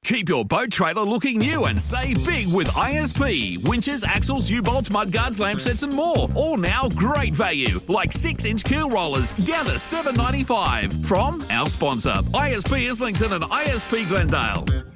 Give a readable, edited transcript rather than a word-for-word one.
Keep your boat trailer looking new and save big with ISP. Winches, axles, U-bolts, mudguards, lamp sets and more. All now great value, like 6-inch keel rollers down to $7.95. From our sponsor, ISP Islington and ISP Glendale.